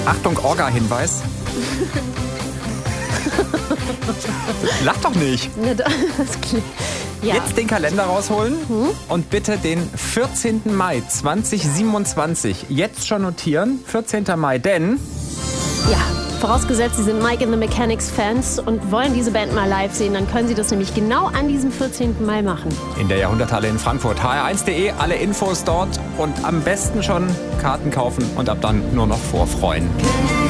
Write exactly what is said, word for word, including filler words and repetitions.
Achtung, Orga-Hinweis. Lach doch nicht. Na, das klingt- Ja. Jetzt den Kalender rausholen Hm? und bitte den vierzehnten Mai zweitausendsiebenundzwanzig jetzt schon notieren. vierzehnten Mai, denn Ja, vorausgesetzt, Sie sind Mike and the Mechanics Fans und wollen diese Band mal live sehen, dann können Sie das nämlich genau an diesem vierzehnten Mai machen. in der Jahrhunderthalle in Frankfurt. H R eins punkt de, alle Infos dort und am besten schon Karten kaufen und ab dann nur noch vorfreuen.